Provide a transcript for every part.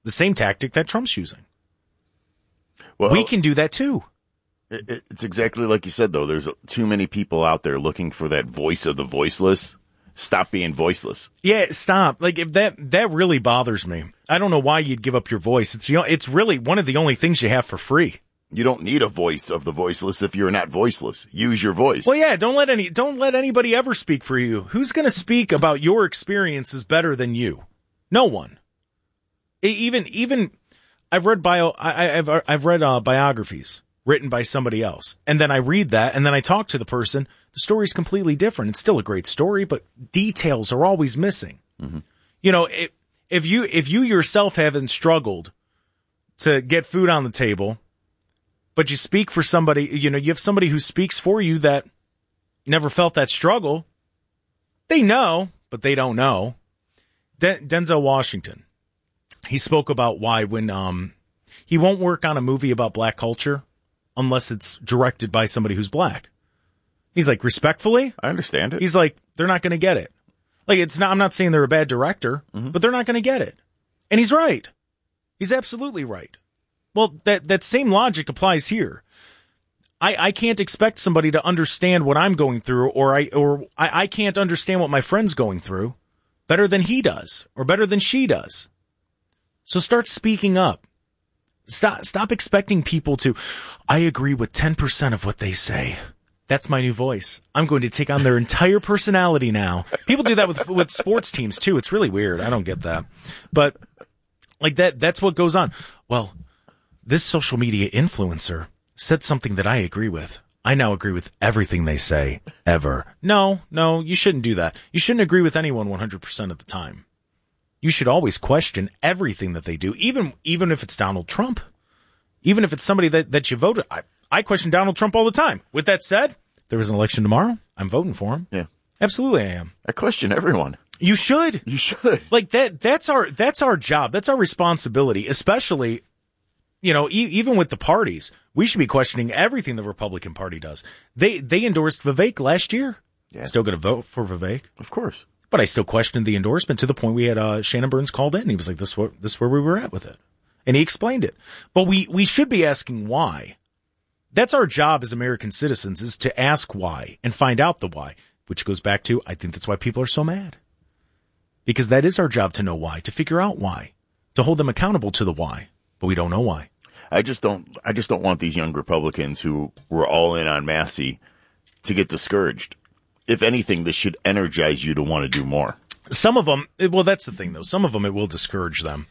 The same tactic that Trump's using. Well, We can do that too. It's exactly like you said, though. There's too many people out there looking for that voice of the voiceless. Stop being voiceless. Yeah, stop. Like, if that really bothers me. I don't know why you'd give up your voice. It's really one of the only things you have for free. You don't need a voice of the voiceless if you're not voiceless. Use your voice. Well, yeah, don't let anybody ever speak for you. Who's going to speak about your experiences better than you? No one. Even I've read biographies written by somebody else, and then I read that, and then I talk to the person. The story's completely different. It's still a great story, but details are always missing. Mm-hmm. You know, if you yourself haven't struggled to get food on the table, but you speak for somebody, you know, you have somebody who speaks for you that never felt that struggle. They know, but they don't know. Denzel Washington, he spoke about why when he won't work on a movie about black culture unless it's directed by somebody who's black. He's like, respectfully, I understand it. He's like, they're not going to get it. Like, it's not. I'm not saying they're a bad director, but they're not going to get it. And he's right. He's absolutely right. Well, that same logic applies here. I can't expect somebody to understand what I'm going through, or I can't understand what my friend's going through better than he does or better than she does. So start speaking up. Stop expecting people to, I agree with 10% of what they say. That's my new voice. I'm going to take on their entire personality now. People do that with sports teams too. It's really weird. I don't get that. But like that's what goes on. Well, this social media influencer said something that I agree with. I now agree with everything they say ever. No, you shouldn't do that. You shouldn't agree with anyone 100% of the time. You should always question everything that they do, even if it's Donald Trump, even if it's somebody that you voted. I question Donald Trump all the time. With that said, if there was an election tomorrow, I'm voting for him. Yeah, absolutely, I am. I question everyone. You should. You should. Like that. That's our job. That's our responsibility. Especially, you know, even with the parties, we should be questioning everything the Republican Party does. They endorsed Vivek last year. Yeah. Still going to vote for Vivek, of course. But I still questioned the endorsement to the point we had Shannon Burns called in. He was like, "This is where we were at with it," and he explained it. But we should be asking why. That's our job as American citizens, is to ask why and find out the why, which goes back to, I think that's why people are so mad. Because that is our job, to know why, to figure out why, to hold them accountable to the why, but we don't know why. I just don't want these young Republicans who were all in on Massey to get discouraged. If anything, this should energize you to want to do more. Some of them, well, that's the thing though. Some of them, it will discourage them.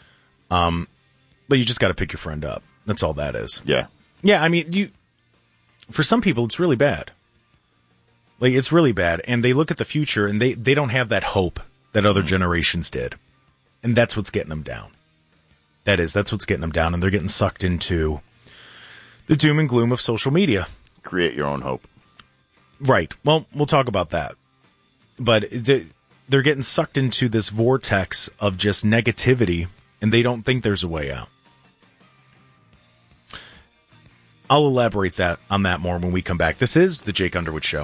But you just got to pick your friend up. That's all that is. Yeah. Yeah, I mean, for some people, it's really bad. Like, it's really bad. And they look at the future and they don't have that hope that other generations did. And that's what's getting them down. That's what's getting them down. And they're getting sucked into the doom and gloom of social media. Create your own hope. Right. Well, we'll talk about that. But they're getting sucked into this vortex of just negativity, and they don't think there's a way out. I'll elaborate on that more when we come back. This is The Jake Underwood Show.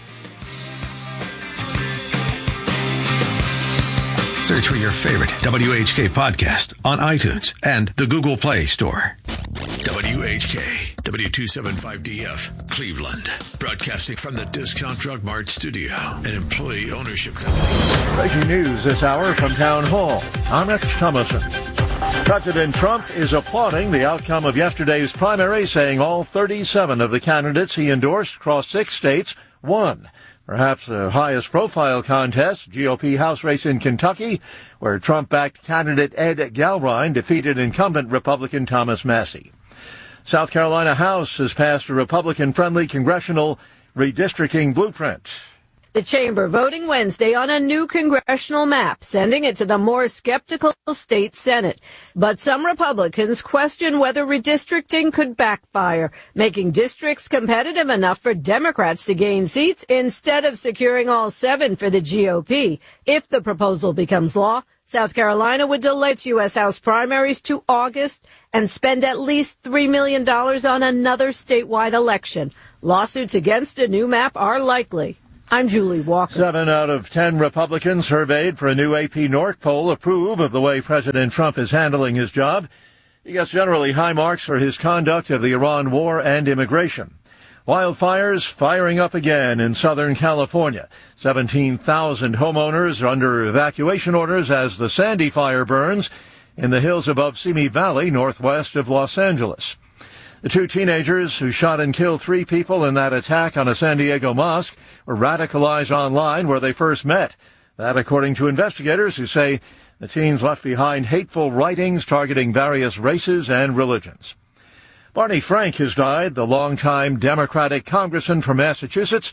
Search for your favorite WHK podcast on iTunes and the Google Play Store. WHK, W275DF, Cleveland. Broadcasting from the Discount Drug Mart studio, an employee ownership company. Breaking news this hour from Town Hall. I'm Rich Thomason. President Trump is applauding the outcome of yesterday's primary, saying all 37 of the candidates he endorsed across 6 states won. Perhaps the highest profile contest, GOP House race in Kentucky, where Trump-backed candidate Ed Galrine defeated incumbent Republican Thomas Massey. South Carolina House has passed a Republican-friendly congressional redistricting blueprint. The chamber voting Wednesday on a new congressional map, sending it to the more skeptical state Senate. But some Republicans question whether redistricting could backfire, making districts competitive enough for Democrats to gain seats instead of securing all 7 for the GOP. If the proposal becomes law, South Carolina would delay its U.S. House primaries to August and spend at least $3 million on another statewide election. Lawsuits against a new map are likely. I'm Julie Walker. 7 out of 10 Republicans surveyed for a new AP North poll approve of the way President Trump is handling his job. He gets generally high marks for his conduct of the Iran war and immigration. Wildfires firing up again in Southern California. 17,000 homeowners are under evacuation orders as the Sandy fire burns in the hills above Simi Valley, northwest of Los Angeles. The two teenagers who shot and killed 3 people in that attack on a San Diego mosque were radicalized online where they first met. That according to investigators who say the teens left behind hateful writings targeting various races and religions. Barney Frank has died, the longtime Democratic congressman from Massachusetts,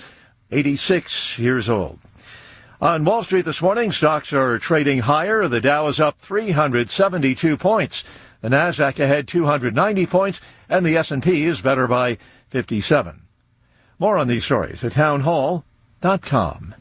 86 years old. On Wall Street this morning, stocks are trading higher. The Dow is up 372 points. The Nasdaq ahead 290 points, and the S&P is better by 57. More on these stories at townhall.com.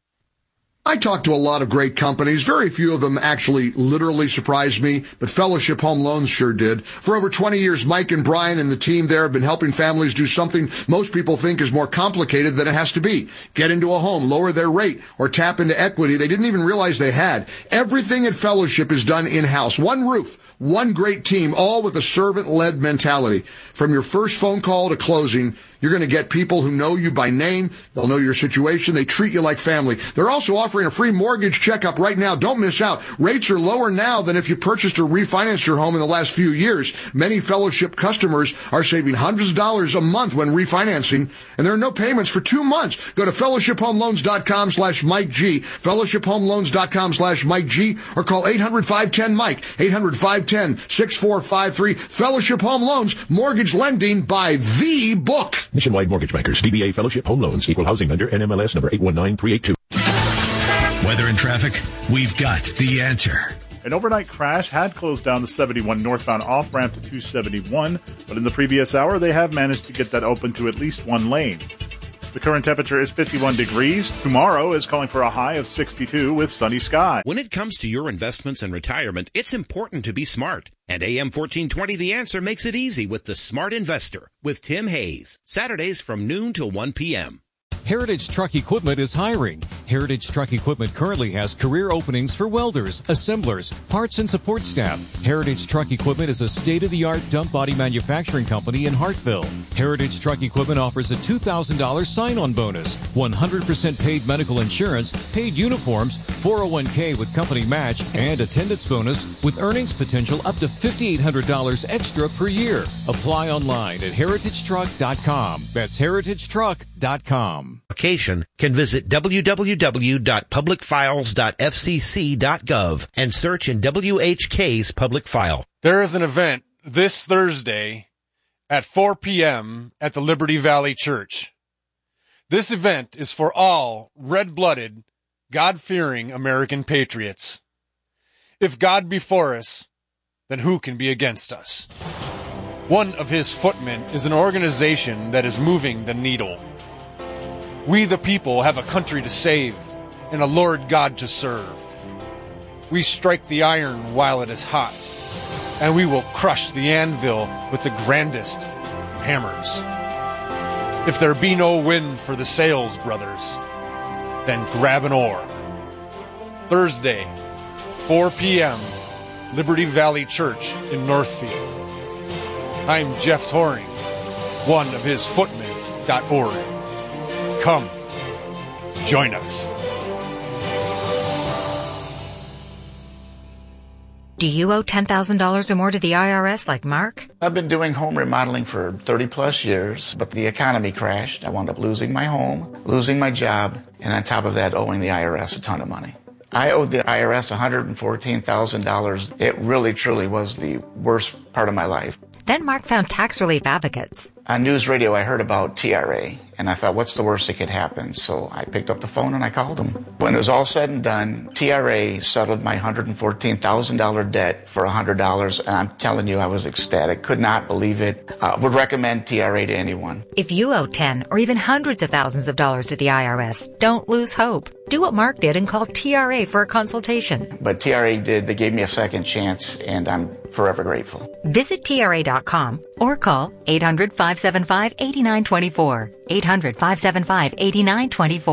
I talk to a lot of great companies. Very few of them actually literally surprised me, but Fellowship Home Loans sure did. For over 20 years, Mike and Brian and the team there have been helping families do something most people think is more complicated than it has to be. Get into a home, lower their rate, or tap into equity they didn't even realize they had. Everything at Fellowship is done in-house. One roof, one great team, all with a servant-led mentality. From your first phone call to closing, you're going to get people who know you by name. They'll know your situation. They treat you like family. They're also offering a free mortgage checkup right now. Don't miss out. Rates are lower now than if you purchased or refinanced your home in the last few years. Many Fellowship customers are saving hundreds of dollars a month when refinancing, and there are no payments for 2 months. Go to fellowshiphomeloans.com/Mike G, fellowshiphomeloans.com/Mike G, or call 800-510-MIKE, 800-510-6453. Fellowship Home Loans, mortgage lending by the book. Nationwide Mortgage Bankers, DBA Fellowship Home Loans, Equal Housing Lender, NMLS number 819382. Weather and traffic, we've got the answer. An overnight crash had closed down the 71 northbound off-ramp to 271, but in the previous hour, they have managed to get that open to at least one lane. The current temperature is 51 degrees. Tomorrow is calling for a high of 62 with sunny skies. When it comes to your investments and retirement, it's important to be smart. And AM 1420 The Answer makes it easy with The Smart Investor with Tim Hayes. Saturdays from noon till 1 p.m. Heritage Truck Equipment is hiring. Heritage Truck Equipment currently has career openings for welders, assemblers, parts and support staff. Heritage Truck Equipment is a state-of-the-art dump body manufacturing company in Hartville. Heritage Truck Equipment offers a $2,000 sign-on bonus, 100% paid medical insurance, paid uniforms, 401k with company match, and attendance bonus with earnings potential up to $5,800 extra per year. Apply online at heritagetruck.com. That's heritagetruck.com. Application can visit www.publicfiles.fcc.gov and search in WHK's public file. There is an event this Thursday at 4 p.m. at the Liberty Valley Church. This event is for all red-blooded, God-fearing American patriots. If God be for us, then who can be against us? One of his footmen is an organization that is moving the needle. We the people have a country to save and a Lord God to serve. We strike the iron while it is hot, and we will crush the anvil with the grandest of hammers. If there be no wind for the sails, brothers, then grab an oar. Thursday, 4 p.m., Liberty Valley Church in Northfield. I'm Jeff Toring, one of his footmen.org. Come, join us. Do you owe $10,000 or more to the IRS like Mark? I've been doing home remodeling for 30 plus years, but the economy crashed. I wound up losing my home, losing my job, and on top of that, owing the IRS a ton of money. I owed the IRS $114,000. It really, truly was the worst part of my life. Then Mark found Tax Relief Advocates. On news radio, I heard about TRA, and I thought, what's the worst that could happen? So I picked up the phone and I called them. When it was all said and done, TRA settled my $114,000 debt for $100, and I'm telling you, I was ecstatic. Could not believe it. Would recommend TRA to anyone. If you owe 10 or even hundreds of thousands of dollars to the IRS, don't lose hope. Do what Mark did and call TRA for a consultation. But TRA did. They gave me a second chance, and I'm forever grateful. Visit TRA.com or call 800-575-8924. 800-575-8924.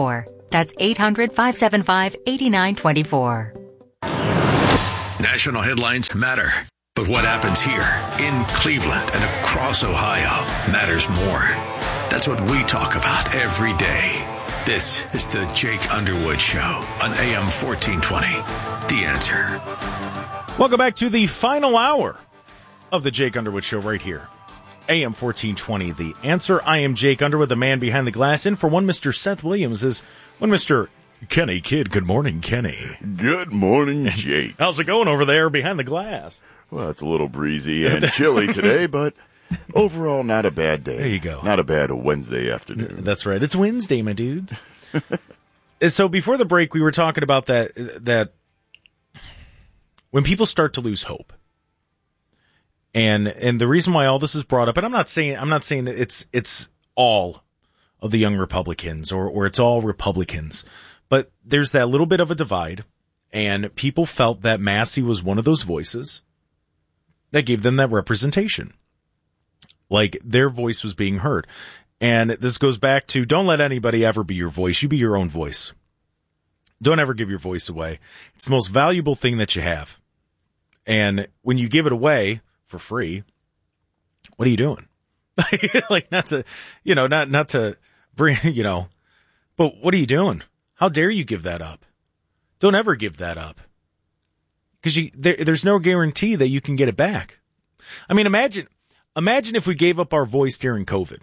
That's 800-575-8924. National headlines matter, but what happens here in Cleveland and across Ohio matters more. That's what we talk about every day. This is the Jake Underwood Show on AM 1420. The Answer. Welcome back to the final hour of the Jake Underwood Show right here. AM 1420, The Answer. I am Jake Underwood, the man behind the glass. In for one Mr. Seth Williams is one Mr. Kenny Kidd. Good morning, Kenny. Good morning, Jake. How's it going over there behind the glass? Well, it's a little breezy and chilly today, but overall not a bad day. There you go. Not a bad Wednesday afternoon. That's right. It's Wednesday, my dudes. So before the break, we were talking about that when people start to lose hope. And the reason why all this is brought up, and I'm not saying that it's all of the young Republicans or it's all Republicans, but there's that little bit of a divide, and people felt that Massey was one of those voices that gave them that representation. Like their voice was being heard. And this goes back to don't let anybody ever be your voice. You be your own voice. Don't ever give your voice away. It's the most valuable thing that you have. And when you give it away for free, what are you doing? Like not to bring, but what are you doing? How dare you give that up? Don't ever give that up. Because there's no guarantee that you can get it back. I mean, imagine if we gave up our voice during COVID.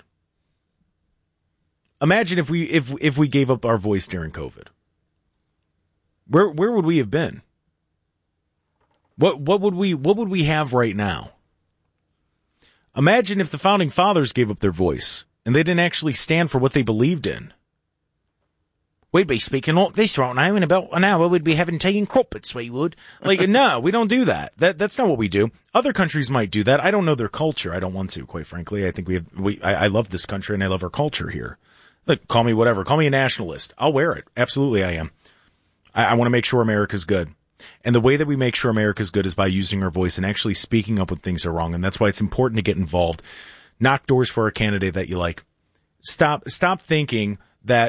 Imagine if we gave up our voice during COVID. Where would we have been? What would we have right now? Imagine if the founding fathers gave up their voice and they didn't actually stand for what they believed in. We'd be speaking like this right now. In about an hour, we'd be having tea and crumpets, we would. Like, no, we don't do that. That's not what we do. Other countries might do that. I don't know their culture. I don't want to, quite frankly. I think I love this country and I love our culture here. Look, call me whatever. Call me a nationalist. I'll wear it. Absolutely, I am. I want to make sure America's good. And the way that we make sure America's good is by using our voice and actually speaking up when things are wrong. And that's why it's important to get involved. Knock doors for a candidate that you like. Stop thinking that,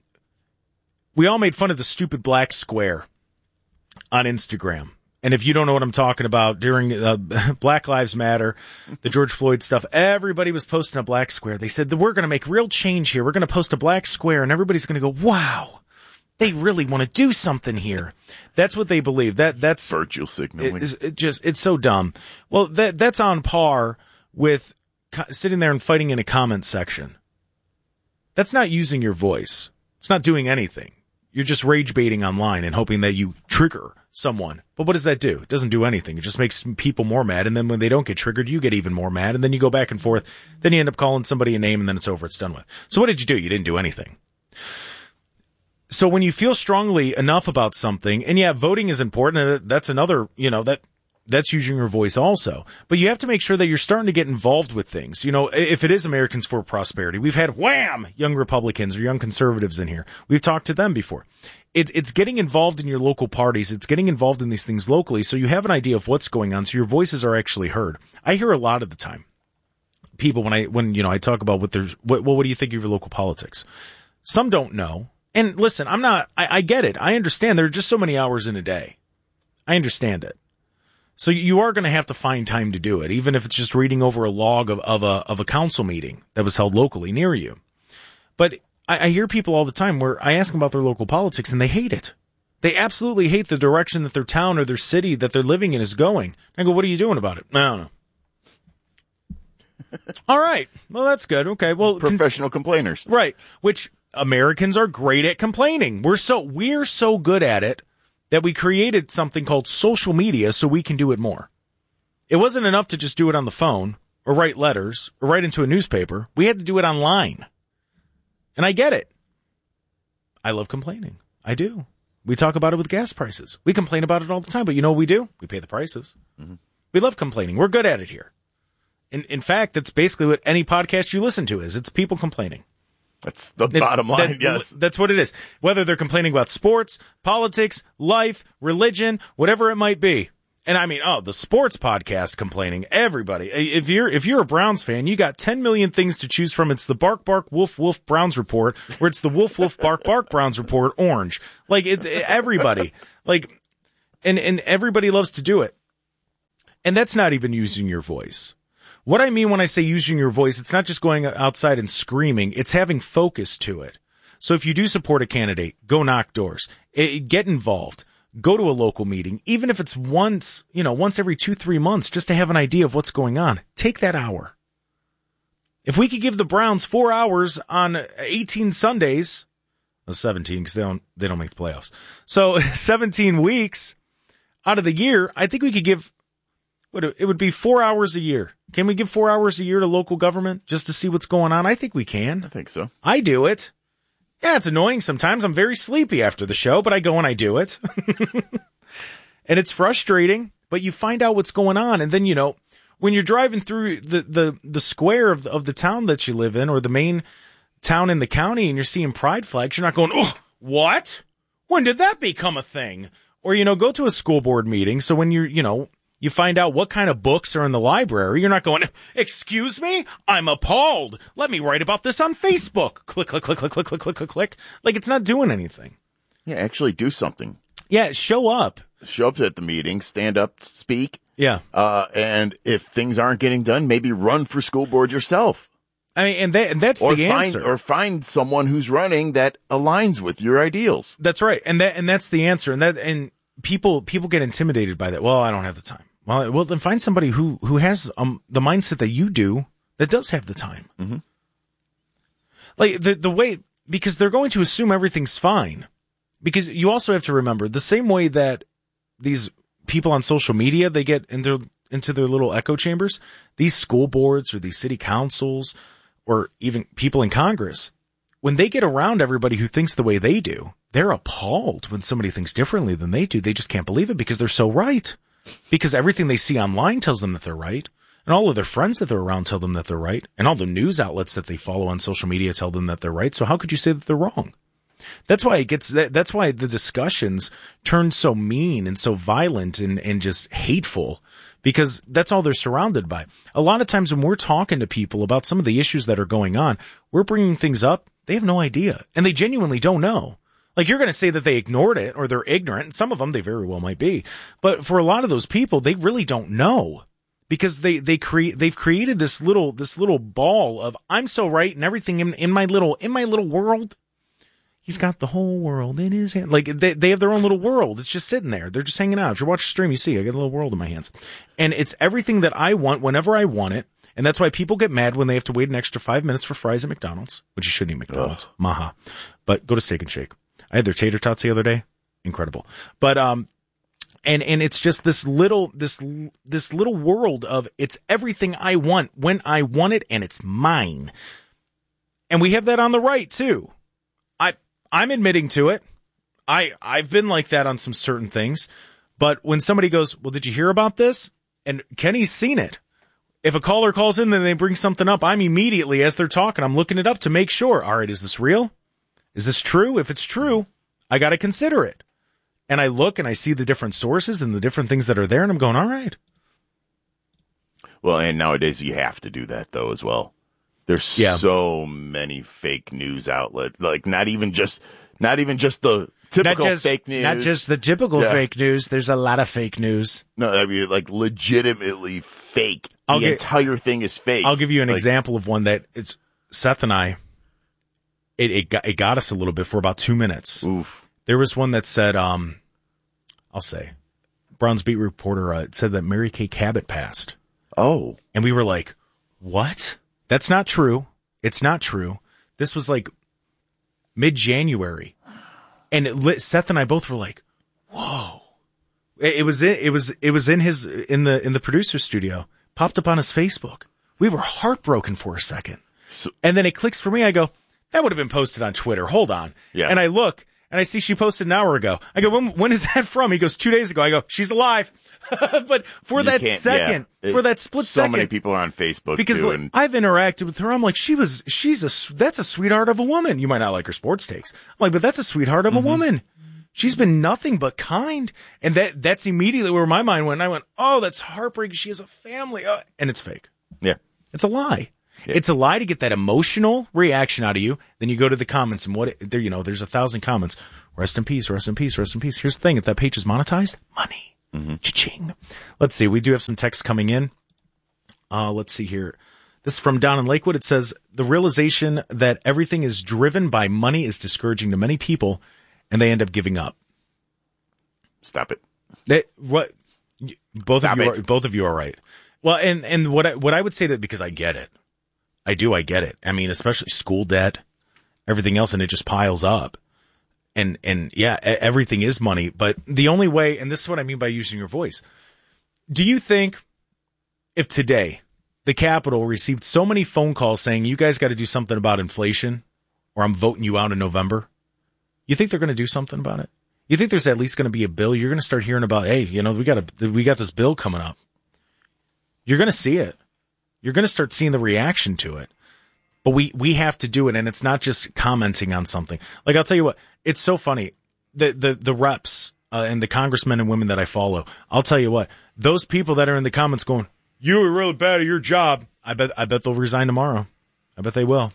we all made fun of the stupid black square on Instagram. And if you don't know what I'm talking about, during Black Lives Matter, the George Floyd stuff, everybody was posting a black square. They said that we're going to make real change here. We're going to post a black square and everybody's going to go, wow, they really want to do something here. That's what they believe. That's virtual signaling. It's so dumb. Well, that's on par with sitting there and fighting in a comment section. That's not using your voice. It's not doing anything. You're just rage baiting online and hoping that you trigger someone. But what does that do? It doesn't do anything. It just makes people more mad. And then when they don't get triggered, you get even more mad. And then you go back and forth. Then you end up calling somebody a name and then it's over. It's done with. So what did you do? You didn't do anything. So when you feel strongly enough about something, and yeah, voting is important. That's another, that's using your voice also. But you have to make sure that you're starting to get involved with things. If it is Americans for Prosperity, we've had young Republicans or young conservatives in here. We've talked to them before. It's getting involved in your local parties. It's getting involved in these things locally so you have an idea of what's going on so your voices are actually heard. I hear a lot of the time people when I talk about what do you think of your local politics? Some don't know. And listen, I get it. I understand there are just so many hours in a day. I understand it. So you are going to have to find time to do it, even if it's just reading over a log of a council meeting that was held locally near you. But I hear people all the time where I ask them about their local politics and they hate it. They absolutely hate the direction that their town or their city that they're living in is going. I go, what are you doing about it? I don't know. All right. Well, that's good. Okay. Well, professional complainers. Right. Which Americans are great at complaining. We're so good at it that we created something called social media so we can do it more. It wasn't enough to just do it on the phone or write letters or write into a newspaper. We had to do it online. And I get it. I love complaining. I do. We talk about it with gas prices. We complain about it all the time, but you know what we do? We pay the prices. Mm-hmm. We love complaining. We're good at it here. In fact, that's basically what any podcast you listen to is. It's people complaining. That's the bottom line, yes. That's what it is. Whether they're complaining about sports, politics, life, religion, whatever it might be. And I mean, the sports podcast complaining, everybody. If you're a Browns fan, you got 10 million things to choose from. It's the Bark Bark Woof Woof Browns Report, or it's the Woof Woof Bark Bark Browns Report orange. Like everybody, like, and everybody loves to do it. And that's not even using your voice. What I mean when I say using your voice, it's not just going outside and screaming. It's having focus to it. So if you do support a candidate, go knock doors, get involved. Go to a local meeting, even if it's once every 2-3 months, just to have an idea of what's going on. Take that hour. If we could give the Browns 4 hours on 18 Sundays, 17 because they don't make the playoffs. So 17 weeks out of the year, I think we could give, it would be 4 hours a year. Can we give 4 hours a year to local government just to see what's going on? I think we can. I think so. I do it. Yeah, it's annoying sometimes. I'm very sleepy after the show, but I go and I do it. And it's frustrating, but you find out what's going on. And then, when you're driving through the square of the town that you live in, or the main town in the county, and you're seeing pride flags, you're not going, oh, what? When did that become a thing? Or, go to a school board meeting. So when you find out what kind of books are in the library, you're not going, excuse me? I'm appalled. Let me write about this on Facebook. Click, click, click, click, click, click, click, click, click. Like, it's not doing anything. Yeah, actually do something. Yeah, show up. Show up at the meeting, stand up, speak. Yeah. And if things aren't getting done, maybe run for school board yourself. I mean, and that's the answer. Or find someone who's running that aligns with your ideals. That's right. And that's the answer. And people get intimidated by that. Well, I don't have the time. Well, then find somebody who has the mindset that you do that does have the time. Mm-hmm. Like the way, because they're going to assume everything's fine. Because you also have to remember, the same way that these people on social media, they get into their little echo chambers, these school boards or these city councils or even people in Congress, when they get around everybody who thinks the way they do, they're appalled when somebody thinks differently than they do. They just can't believe it because they're so right. Because everything they see online tells them that they're right. And all of their friends that they're around tell them that they're right. And all the news outlets that they follow on social media tell them that they're right. So how could you say that they're wrong? That's why that's why the discussions turn so mean and so violent and just hateful, because that's all they're surrounded by. A lot of times when we're talking to people about some of the issues that are going on, we're bringing things up. They have no idea, and they genuinely don't know. Like, you're going to say that they ignored it or they're ignorant, and some of them they very well might be. But for a lot of those people, they really don't know, because they've created this little ball of, I'm so right and everything in my little world. He's got the whole world in his hand. Like, they have their own little world. It's just sitting there. They're just hanging out. If you watch the stream, you see I got a little world in my hands. And it's everything that I want whenever I want it. And that's why people get mad when they have to wait an extra 5 minutes for fries at McDonald's, which you shouldn't eat McDonald's. Ugh. Maha. But go to Steak and Shake. I had their tater tots the other day. Incredible. But, and it's just this little world of, it's everything I want when I want it, and it's mine. And we have that on the right too. I'm admitting to it. I've been like that on some certain things. But when somebody goes, well, did you hear about this? And Kenny's seen it. If a caller calls in and they bring something up, I'm immediately, as they're talking, I'm looking it up to make sure. All right, is this real? Is this true? If it's true, I got to consider it. And I look and I see the different sources and the different things that are there, and I'm going, all right. Well, and nowadays you have to do that, though, as well. There's so many fake news outlets, like not even just the typical fake news. Not just the typical fake news. There's a lot of fake news. No, I mean, like, legitimately fake. The entire thing is fake. I'll give you an example of one that it's Seth and I. It got us a little bit for about 2 minutes. Oof. There was one that said, I'll say, Browns beat reporter said that Mary Kay Cabot passed. Oh, and we were like, what? That's not true. It's not true. This was like mid-January. And Seth and I both were like, whoa. It was in the producer's studio, popped up on his Facebook. We were heartbroken for a second. And then it clicks for me. I go, that would have been posted on Twitter. Hold on. Yeah. And I look and I see she posted an hour ago. I go, when is that from? He goes, 2 days ago. I go, she's alive. But for that second, for that split second. So many people are on Facebook because too. Like, I've interacted with her. I'm like, that's a sweetheart of a woman. You might not like her sports takes. I'm like, but that's a sweetheart of a woman. She's been nothing but kind. And that's immediately where my mind went. I went, oh, that's heartbreaking. She has a family. And it's fake. Yeah. It's a lie. Yeah. It's a lie to get that emotional reaction out of you. Then you go to the comments and there's 1,000 comments. Rest in peace, rest in peace, rest in peace. Here's the thing. If that page is monetized, money. Mm-hmm. Cha-ching. Let's see. We do have some text coming in. Let's see here. This is from Don in Lakewood. It says, the realization that everything is driven by money is discouraging to many people, and they end up giving up. Stop it. Both of you are right. Well, and what I would say that, because I get it. I get it. I mean, especially school debt, everything else, and it just piles up. And yeah, everything is money. But the only way, and this is what I mean by using your voice. Do you think if today the Capitol received so many phone calls saying, you guys got to do something about inflation or I'm voting you out in November, you think they're going to do something about it? You think there's at least going to be a bill? You're going to start hearing about, hey, we got this bill coming up. You're going to see it. You're going to start seeing the reaction to it. But we have to do it, and it's not just commenting on something. Like, I'll tell you what, it's so funny. The reps and the congressmen and women that I follow, I'll tell you what, those people that are in the comments going, you were really bad at your job, I bet they'll resign tomorrow. I bet they will.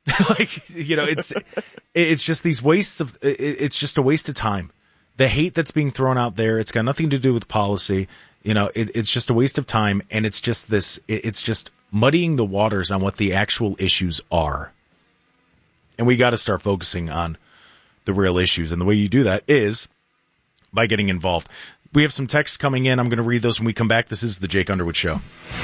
It's just these wastes of, it's just a waste of time. The hate that's being thrown out there, it's got nothing to do with policy. It's just a waste of time, and it's just it's just muddying the waters on what the actual issues are. And we got to start focusing on the real issues. And the way you do that is by getting involved. We have some texts coming in. I'm going to read those when we come back. This is the Jake Underwood Show.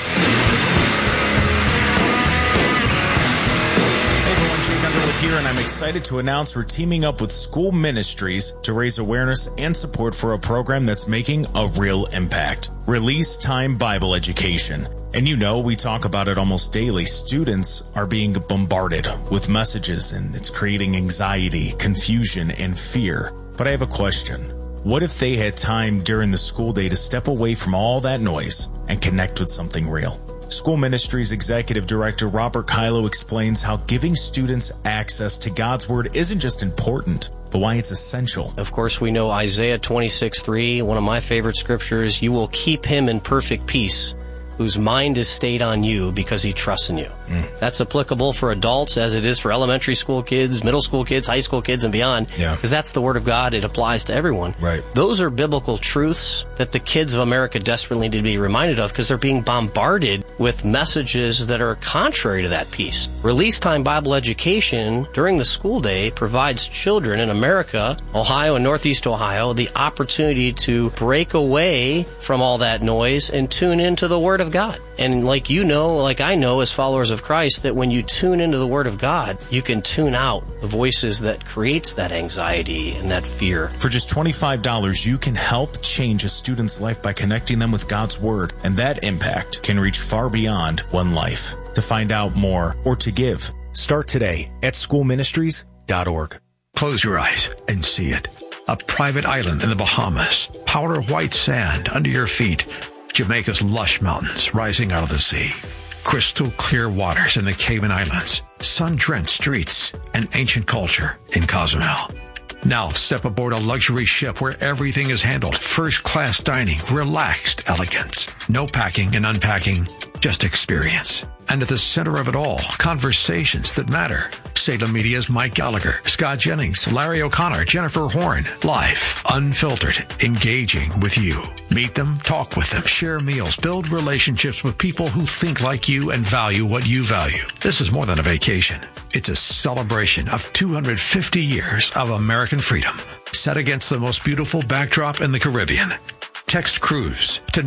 Here, and I'm excited to announce we're teaming up with School Ministries to raise awareness and support for a program that's making a real impact. Release Time Bible Education. And we talk about it almost daily. Students are being bombarded with messages, and it's creating anxiety, confusion, and fear. But I have a question. What if they had time during the school day to step away from all that noise and connect with something real? School Ministries Executive Director Robert Kylo explains how giving students access to God's Word isn't just important, but why it's essential. Of course, we know Isaiah 26:3, one of my favorite scriptures, you will keep him in perfect peace, whose mind is stayed on you because he trusts in you. That's applicable for adults as it is for elementary school kids, middle school kids, high school kids, and beyond. Yeah. Because that's the Word of God. It applies to everyone. Right. Those are biblical truths that the kids of America desperately need to be reminded of because they're being bombarded with messages that are contrary to that peace. Release Time Bible Education during the school day provides children in America, Ohio and Northeast Ohio, the opportunity to break away from all that noise and tune into the Word of God. And like I know as followers of Christ, that when you tune into the Word of God, you can tune out the voices that creates that anxiety and that fear. For just $25, you can help change a student's life by connecting them with God's Word, and that impact can reach far beyond one life. To find out more or to give, start today at schoolministries.org. Close your eyes and see it. A private island in the Bahamas, powder white sand under your feet, Jamaica's lush mountains rising out of the sea, crystal clear waters in the Cayman Islands, sun-drenched streets, and ancient culture in Cozumel. Now step aboard a luxury ship where everything is handled. First-class dining, relaxed elegance. No packing and unpacking, just experience. And at the center of it all, conversations that matter. Salem Media's Mike Gallagher, Scott Jennings, Larry O'Connor, Jennifer Horn. Live, unfiltered, engaging with you. Meet them, talk with them, share meals, build relationships with people who think like you and value what you value. This is more than a vacation. It's a celebration of 250 years of American freedom, set against the most beautiful backdrop in the Caribbean. Text cruise to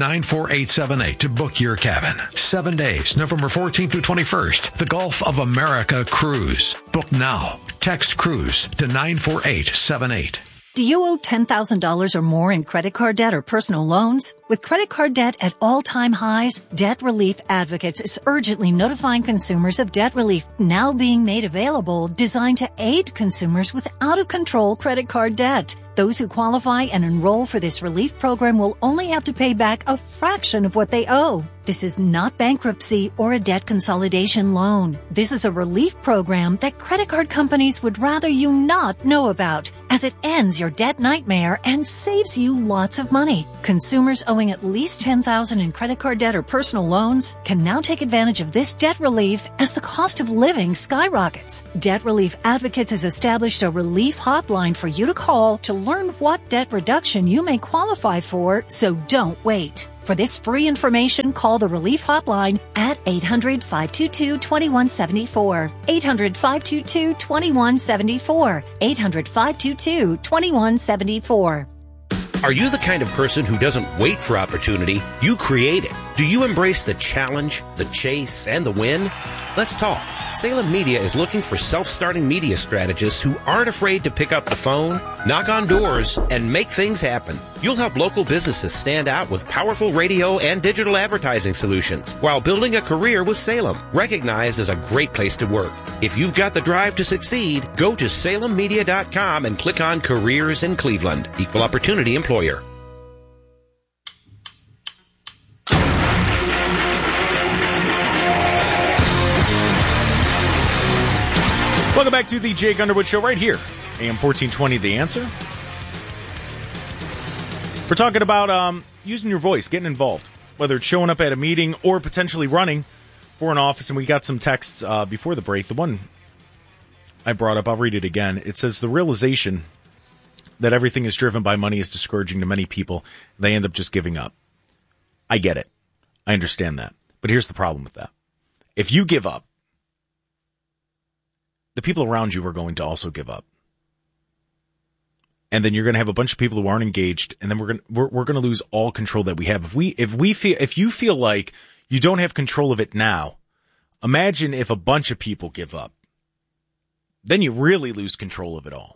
94878 to book your cabin. 7 days, November 14th through 21st. The Gulf of America Cruise. Book now. Text cruise to 94878. Do you owe $10,000 or more in credit card debt or personal loans? With credit card debt at all-time highs, Debt Relief Advocates is urgently notifying consumers of debt relief now being made available, designed to aid consumers with out-of-control credit card debt. Those who qualify and enroll for this relief program will only have to pay back a fraction of what they owe. This is not bankruptcy or a debt consolidation loan. This is a relief program that credit card companies would rather you not know about, as it ends your debt nightmare and saves you lots of money. Consumers owing at least $10,000 in credit card debt or personal loans can now take advantage of this debt relief as the cost of living skyrockets. Debt Relief Advocates has established a relief hotline for you to call to learn what debt reduction you may qualify for, so don't wait. For this free information, call the Relief Hotline at 800-522-2174. 800-522-2174. 800-522-2174. Are you the kind of person who doesn't wait for opportunity? You create it. Do you embrace the challenge, the chase, and the win? Let's talk. Salem Media is looking for self-starting media strategists who aren't afraid to pick up the phone, knock on doors, and make things happen. You'll help local businesses stand out with powerful radio and digital advertising solutions while building a career with Salem, recognized as a great place to work. If you've got the drive to succeed, go to salemmedia.com and click on Careers in Cleveland. Equal Opportunity Employer. Welcome back to the Jake Underwood Show right here, AM 1420, The Answer. We're talking about using your voice, getting involved, whether it's showing up at a meeting or potentially running for an office. And we got some texts before the break. The one I brought up, I'll read it again. It says, the realization that everything is driven by money is discouraging to many people. They end up just giving up. I get it. I understand that. But here's the problem with that. If you give up, the people around you are going to also give up. And then you're going to have a bunch of people who aren't engaged, and then we're going to lose all control that we have. If you feel like you don't have control of it now, imagine if a bunch of people give up. Then you really lose control of it all.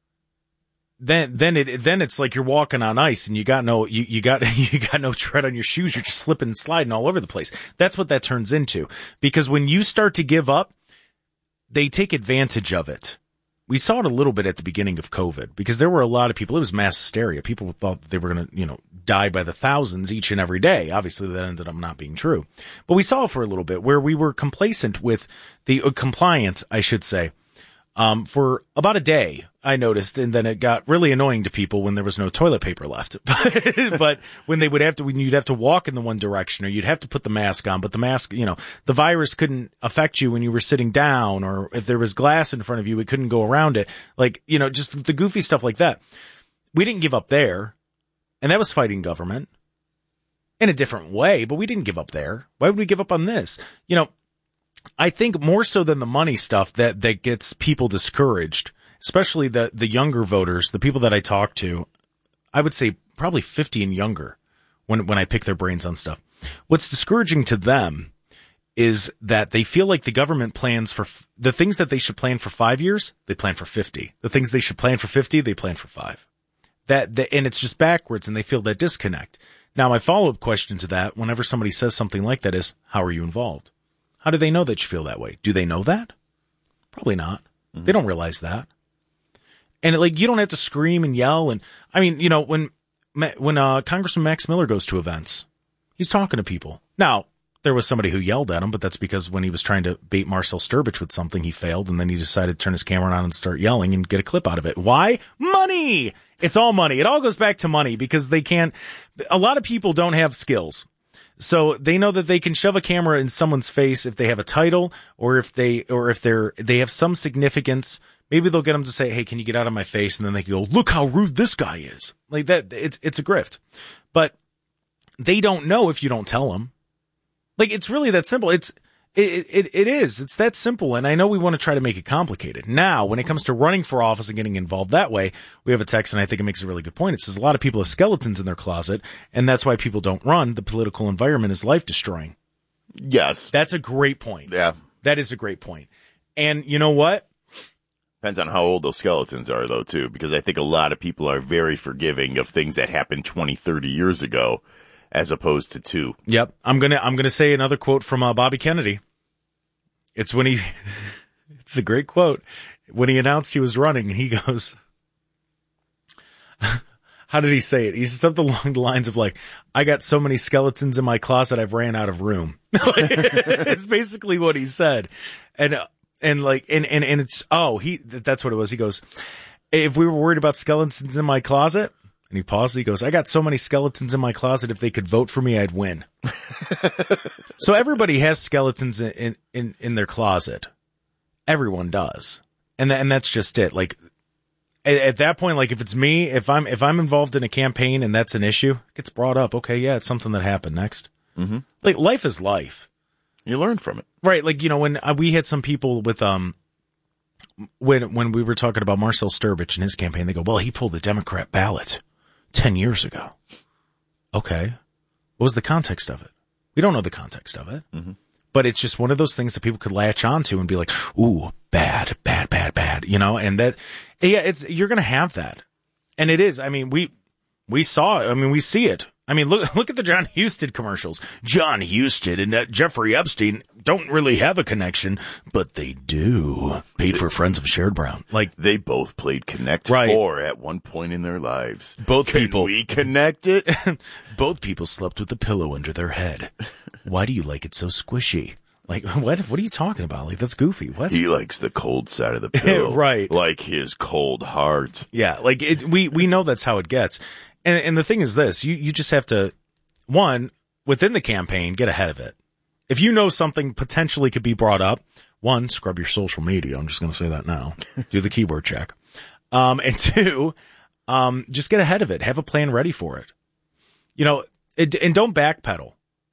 Then it's like you're walking on ice and you got no tread on your shoes. You're just slipping and sliding all over the place. That's what that turns into. Because when you start to give up, they take advantage of it. We saw it a little bit at the beginning of COVID because there were a lot of people. It was mass hysteria. People thought that they were going to, die by the thousands each and every day. Obviously, that ended up not being true. But we saw it for a little bit where we were complacent with compliant, I should say, for about a day. I noticed, and then it got really annoying to people when there was no toilet paper left. But when you'd have to walk in the one direction, or you'd have to put the mask on, but the mask, the virus couldn't affect you when you were sitting down, or if there was glass in front of you, it couldn't go around it. Just the goofy stuff like that. We didn't give up there, and that was fighting government in a different way, but we didn't give up there. Why would we give up on this? I think more so than the money stuff that gets people discouraged, especially the younger voters, the people that I talk to, I would say probably 50 and younger when I pick their brains on stuff. What's discouraging to them is that they feel like the government plans for the things that they should plan for 5 years, they plan for 50. The things they should plan for 50, they plan for 5. And it's just backwards, and they feel that disconnect. Now, my follow-up question to that, whenever somebody says something like that, is, how are you involved? How do they know that you feel that way? Do they know that? Probably not. Mm-hmm. They don't realize that. And you don't have to scream and yell. And I mean, when Congressman Max Miller goes to events, he's talking to people. Now, there was somebody who yelled at him, but that's because when he was trying to bait Marcel Sturbich with something, he failed. And then he decided to turn his camera on and start yelling and get a clip out of it. Why? Money! It's all money. It all goes back to money because a lot of people don't have skills. So they know that they can shove a camera in someone's face if they have a title or if they have some significance. Maybe they'll get them to say, "Hey, can you get out of my face?" And then they can go, "Look how rude this guy is." Like that, it's a grift. But they don't know if you don't tell them. It's really that simple. It is. It's that simple. And I know we want to try to make it complicated. Now, when it comes to running for office and getting involved that way, we have a text, and I think it makes a really good point. It says a lot of people have skeletons in their closet, and that's why people don't run. The political environment is life-destroying. Yes. That's a great point. Yeah. That is a great point. And you know what? Depends on how old those skeletons are, though, too, because I think a lot of people are very forgiving of things that happened 20, 30 years ago, as opposed to 2. Yep. I'm gonna say another quote from Bobby Kennedy. It's when it's a great quote. When he announced he was running, he goes, how did he say it? He said something along the lines of like, I got so many skeletons in my closet, I've ran out of room. It's basically what he said. And it's, that's what it was. He goes, if we were worried about skeletons in my closet, and he paused, he goes, I got so many skeletons in my closet, if they could vote for me, I'd win. So everybody has skeletons in their closet. Everyone does. And that's just it. Like, at that point, like if it's me, if I'm involved in a campaign and that's an issue, it gets brought up. Okay, yeah, it's something that happened. Next. Mm-hmm. Like, life is life. You learn from it. Right. Like, when we had some people with, when we were talking about Marcel Sturbich and his campaign, they go, well, he pulled the Democrat ballot 10 years ago. Okay. What was the context of it? We don't know the context of it. Mm-hmm. But it's just one of those things that people could latch onto and be like, ooh, bad, and that, yeah, you're going to have that. And it is. I mean, we see it. I mean, look at the John Huston commercials. John Huston and Jeffrey Epstein don't really have a connection, but they do. Paid for Friends of Sherrod Brown. Like, they both played Connect 4 at one point in their lives. Can we connect it? Both people slept with a pillow under their head. Why do you like it so squishy? Like, what are you talking about? Like, that's goofy. What? He likes the cold side of the pillow. Right. Like his cold heart. Yeah. Like, we know that's how it gets. And the thing is this, you just have to, one, within the campaign, get ahead of it. If you know something potentially could be brought up, one, scrub your social media. I'm just going to say that now. Do the keyword check. And two, just get ahead of it. Have a plan ready for it. And don't backpedal.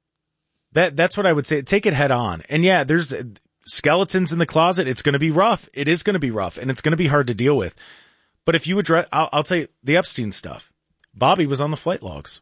That's what I would say. Take it head on. And yeah, there's skeletons in the closet. It's going to be rough. It is going to be rough, and it's going to be hard to deal with. But if you address, I'll tell you, the Epstein stuff. Bobby was on the flight logs.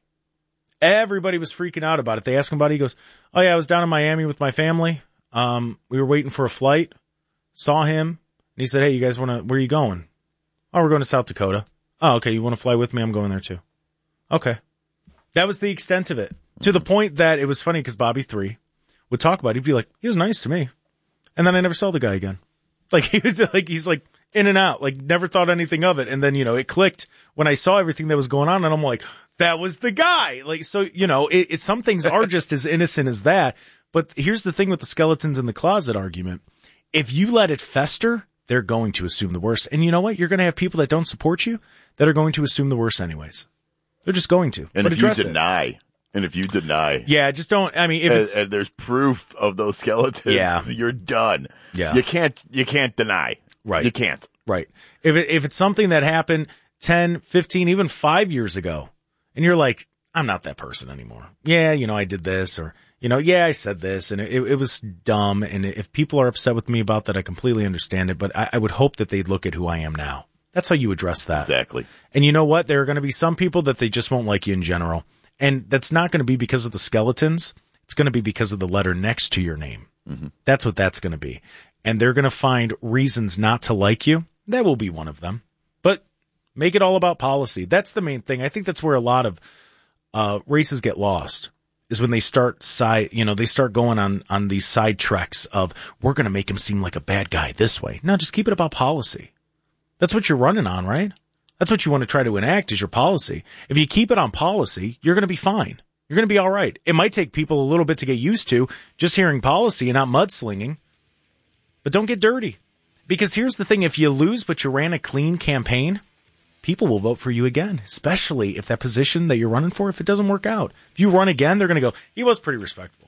Everybody was freaking out about it. They asked him about it. He goes, oh yeah, I was down in Miami with my family. We were waiting for a flight. Saw him. And he said, hey, you guys where are you going? Oh, we're going to South Dakota. Oh, okay. You want to fly with me? I'm going there too. Okay. That was the extent of it. To the point that it was funny because Bobby 3 would talk about it. He'd be like, he was nice to me. And then I never saw the guy again. Like, he's like in and out, like never thought anything of it. And then, it clicked when I saw everything that was going on, and I'm like, that was the guy. Like, so, some things are just as innocent as that. But here's the thing with the skeletons in the closet argument. If you let it fester, they're going to assume the worst. And you know what? You're going to have people that don't support you that are going to assume the worst anyways. They're just going to. And if you deny. Yeah, just don't. I mean, if and there's proof of those skeletons, you're done. Yeah. You can't deny. Right. You can't. Right. If it's something that happened 10, 15, even 5 years ago, and you're like, I'm not that person anymore. Yeah, I did this, or, I said this, and it was dumb. And if people are upset with me about that, I completely understand it. But I would hope that they'd look at who I am now. That's how you address that. Exactly. And you know what? There are going to be some people that they just won't like you in general. And that's not going to be because of the skeletons. It's going to be because of the letter next to your name. Mm-hmm. That's what that's going to be. And they're going to find reasons not to like you. That will be one of them. But make it all about policy. That's the main thing. I think that's where a lot of races get lost, is when they start they start going on these side treks of, we're going to make him seem like a bad guy this way. No, just keep it about policy. That's what you're running on, right? That's what you want to try to enact, is your policy. If you keep it on policy, you're going to be fine. You're going to be all right. It might take people a little bit to get used to just hearing policy and not mudslinging. But don't get dirty. Because here's the thing. If you lose but you ran a clean campaign, people will vote for you again, especially if that position that you're running for, if it doesn't work out. If you run again, they're going to go, he was pretty respectable.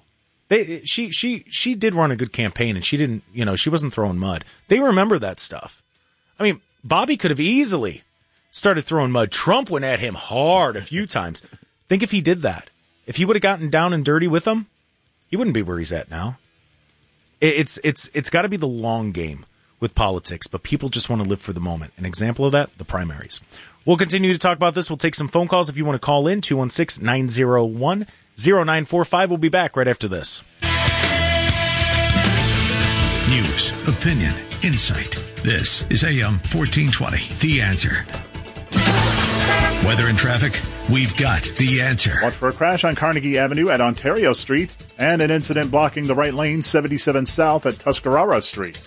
She did run a good campaign, and she didn't, she wasn't throwing mud. They remember that stuff. I mean, Bobby could have easily started throwing mud. Trump went at him hard a few times. Think if he did that. If he would have gotten down and dirty with him, he wouldn't be where he's at now. It's got to be the long game with politics, but people just want to live for the moment. An example of that, the primaries. We'll continue to talk about this. We'll take some phone calls if you want to call in, 216-901-0945. We'll be back right after this. News, opinion, insight. This is AM 1420, The Answer. Weather and traffic, we've got the answer. Watch for a crash on Carnegie Avenue at Ontario Street and an incident blocking the right lane 77 South at Tuscarora Street.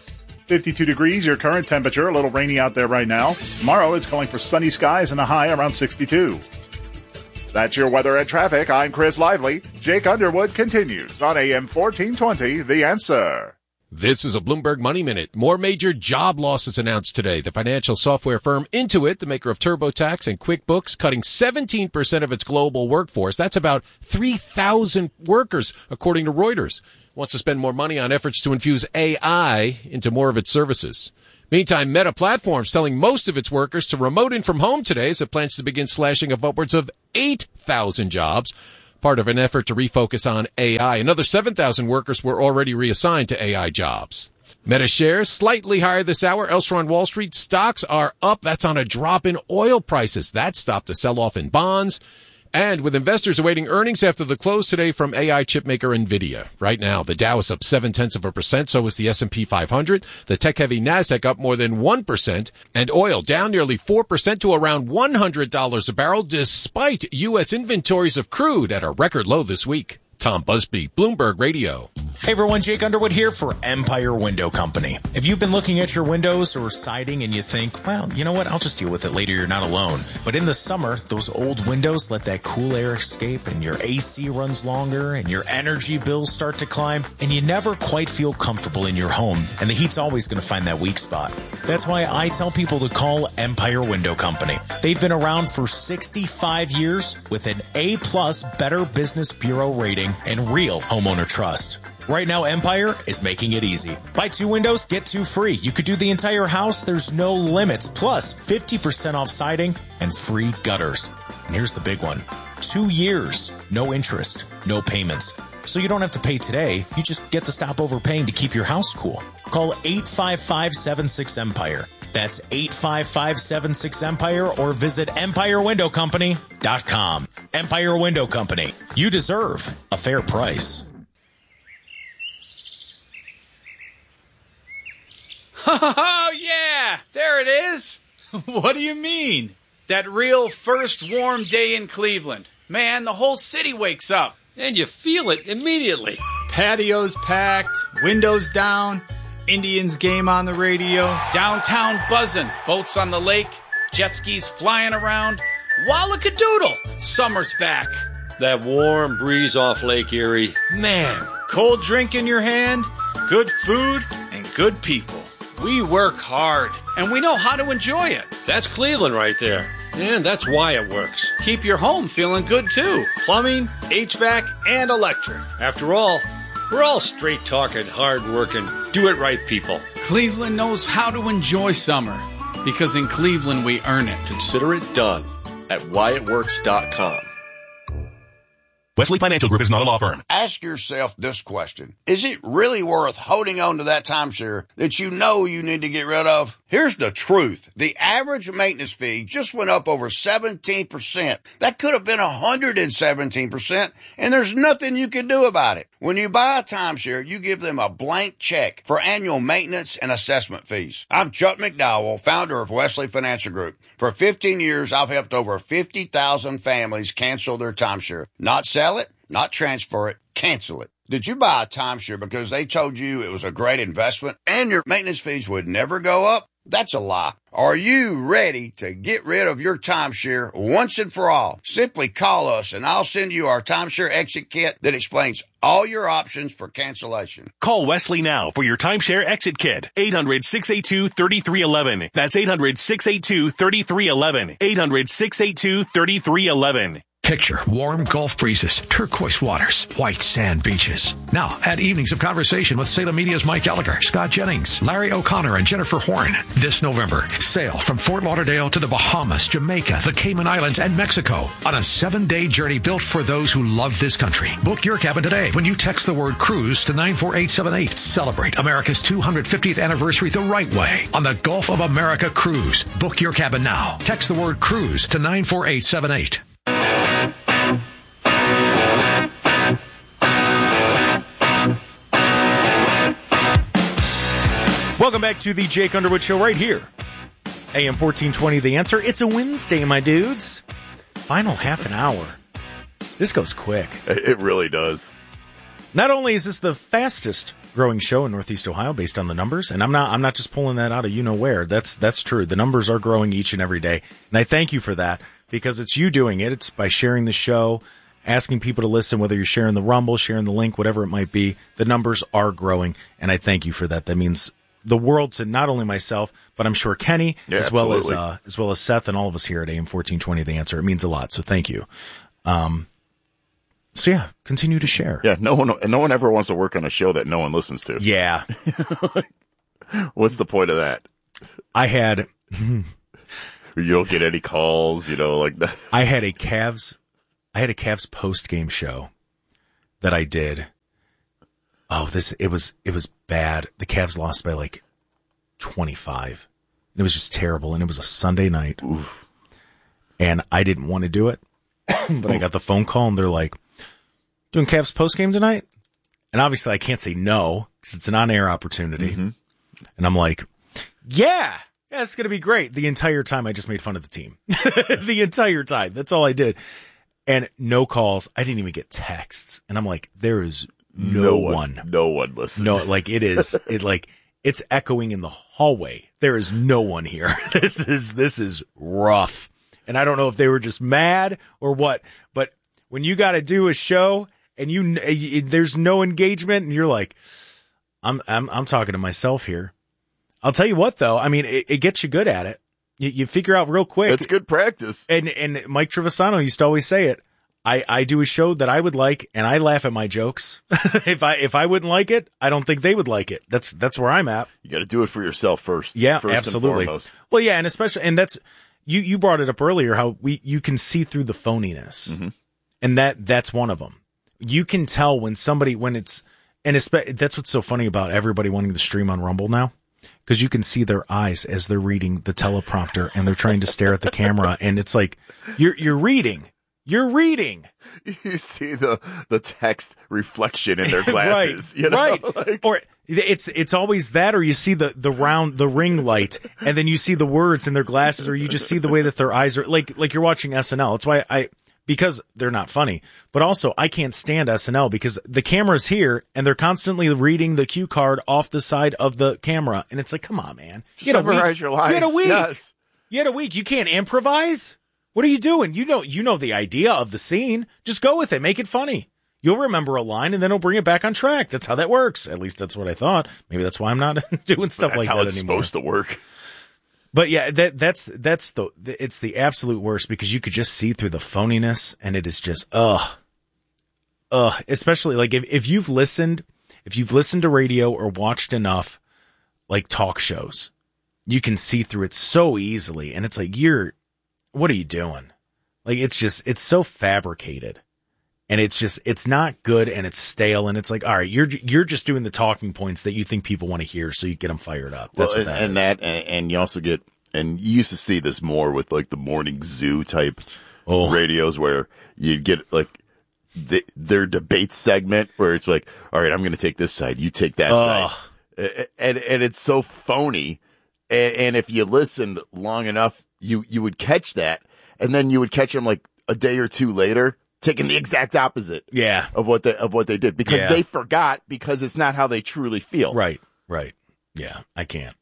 52 degrees, your current temperature. A little rainy out there right now. Tomorrow is calling for sunny skies and a high around 62. That's your weather and traffic. I'm Chris Lively. Jake Underwood continues on AM 1420, The Answer. This is a Bloomberg Money Minute. More major job losses announced today. The financial software firm Intuit, the maker of TurboTax and QuickBooks, cutting 17% of its global workforce. That's about 3,000 workers, according to Reuters. Wants to spend more money on efforts to infuse AI into more of its services. Meantime, Meta Platforms telling most of its workers to remote in from home today as it plans to begin slashing of upwards of 8,000 jobs. Part of an effort to refocus on AI. Another 7,000 workers were already reassigned to AI jobs. Meta shares slightly higher this hour. Elsewhere on Wall Street, stocks are up. That's on a drop in oil prices. That stopped the sell-off in bonds. And with investors awaiting earnings after the close today from AI chipmaker NVIDIA. Right now, the Dow is up 0.7%, so is the S&P 500. The tech-heavy NASDAQ up more than 1%, and oil down nearly 4% to around $100 a barrel, despite U.S. inventories of crude at a record low this week. Tom Busby, Bloomberg Radio. Hey everyone, Jake Underwood here for Empire Window Company. If you've been looking at your windows or siding and you think, well, you know what, I'll just deal with it later, you're not alone. But in the summer, those old windows let that cool air escape and your AC runs longer and your energy bills start to climb and you never quite feel comfortable in your home. And the heat's always going to find that weak spot. That's why I tell people to call Empire Window Company. They've been around for 65 years with an A+ Better Business Bureau rating and real homeowner trust. Right now, Empire is making it easy. Buy 2 windows, get 2 free. You could do the entire house. There's no limits. Plus, 50% off siding and free gutters. And here's the big one. 2 years, no interest, no payments. So you don't have to pay today. You just get to stop overpaying to keep your house cool. Call 855-76-EMPIRE. That's 855-76-EMPIRE or visit EmpireWindowCompany.com. Empire Window Company. You deserve a fair price. Oh, yeah, there it is. What do you mean? That real first warm day in Cleveland. Man, the whole city wakes up. And you feel it immediately. Patios packed, windows down, Indians game on the radio, downtown buzzing, boats on the lake, jet skis flying around. Wallakadoodle, summer's back. That warm breeze off Lake Erie. Man, cold drink in your hand, good food, and good people. We work hard, and we know how to enjoy it. That's Cleveland right there. And that's why it works. Keep your home feeling good, too. Plumbing, HVAC, and electric. After all, we're all straight-talking, hard-working, do-it-right people. Cleveland knows how to enjoy summer, because in Cleveland we earn it. Consider it done at whyitworks.com. Wesley Financial Group is not a law firm. Ask yourself this question. Is it really worth holding on to that timeshare that you know you need to get rid of? Here's the truth. The average maintenance fee just went up over 17%. That could have been 117%, and there's nothing you can do about it. When you buy a timeshare, you give them a blank check for annual maintenance and assessment fees. I'm Chuck McDowell, founder of Wesley Financial Group. For 15 years, I've helped over 50,000 families cancel their timeshare. Not sell it, not transfer it, cancel it. Did you buy a timeshare because they told you it was a great investment and your maintenance fees would never go up? That's a lie. Are you ready to get rid of your timeshare once and for all? Simply call us and I'll send you our timeshare exit kit that explains all your options for cancellation. Call Wesley now for your timeshare exit kit. 800-682-3311. That's 800-682-3311. 800-682-3311. Picture warm Gulf breezes, turquoise waters, white sand beaches. Now, add evenings of conversation with Salem Media's Mike Gallagher, Scott Jennings, Larry O'Connor, and Jennifer Horn. This November, sail from Fort Lauderdale to the Bahamas, Jamaica, the Cayman Islands, and Mexico on a 7-day journey built for those who love this country. Book your cabin today when you text the word cruise to 94878. Celebrate America's 250th anniversary the right way on the Gulf of America Cruise. Book your cabin now. Text the word cruise to 94878. Welcome back to the Jake Underwood Show right here. AM 1420, The Answer. It's a Wednesday, my dudes. Final half an hour. This goes quick. It really does. Not only is this the fastest growing show in Northeast Ohio based on the numbers, and I'm not just pulling that out of where. That's true. The numbers are growing each and every day. And I thank you for that, because it's you doing it. It's by sharing the show, asking people to listen, whether you're sharing the Rumble, sharing the link, whatever it might be. The numbers are growing, and I thank you for that. That means the world to not only myself, but I'm sure Kenny, as well as Seth and all of us here at AM 1420 The Answer. It means a lot, so thank you. So yeah, continue to share. Yeah, no one ever wants to work on a show that no one listens to. Yeah. What's the point of that? I had you don't get any calls, like that. I had a Cavs post game show that I did. Oh, it was bad. The Cavs lost by like 25. It was just terrible, and it was a Sunday night. Oof. And I didn't want to do it, but I got the phone call, and they're like, doing Cavs post game tonight? And obviously I can't say no, because it's an on-air opportunity. Mm-hmm. And I'm like, yeah, it's going to be great. The entire time I just made fun of the team. The entire time. That's all I did. And no calls. I didn't even get texts. And I'm like, there is no one. No one listening. No, like it's echoing in the hallway. There is no one here. This is rough. And I don't know if they were just mad or what, but when you got to do a show and there's no engagement, and you're like, I'm talking to myself here. I'll tell you what, though. I mean, it gets you good at it. You figure out real quick. It's good practice. And Mike Trevisano used to always say it. I do a show that I would like, and I laugh at my jokes. If I wouldn't like it, I don't think they would like it. That's where I'm at. You got to do it for yourself first. Yeah, first absolutely. And foremost. Well, yeah, and especially, and that's you brought it up earlier, how you can see through the phoniness. Mm-hmm. And that's one of them. You can tell when it's, and that's what's so funny about everybody wanting to stream on Rumble now, because you can see their eyes as they're reading the teleprompter and they're trying to stare at the camera, and it's like you're reading. You see the text reflection in their glasses, right? Or it's always that, or you see the ring light, and then you see the words in their glasses, or you just see the way that their eyes are like you're watching SNL. That's why because they're not funny, but also I can't stand SNL because the camera's here and they're constantly reading the cue card off the side of the camera. And it's like, come on, man. You memorize your lines. You had a week. Yes. You had a week. You can't improvise. What are you doing? You know the idea of the scene. Just go with it. Make it funny. You'll remember a line and then it'll bring it back on track. That's how that works. At least that's what I thought. Maybe that's why I'm not doing stuff like that anymore. That's how it's supposed to work. But yeah, it's the absolute worst, because you could just see through the phoniness, and it is just, especially like if you've listened to radio or watched enough like talk shows, you can see through it so easily. And it's like, what are you doing? Like, it's so fabricated, and it's not good, and it's stale. And it's like, all right, you're just doing the talking points that you think people want to hear, so you get them fired up. That's what that is. And you also get, and you used to see this more with like the morning zoo type radios, where you'd get like their debate segment where it's like, all right, I'm going to take this side, you take that side. And it's so phony. And if you listened long enough, you would catch that. And then you would catch them like a day or two later, taking the exact opposite of what they did, because they forgot, because it's not how they truly feel. Right. Yeah. I can't.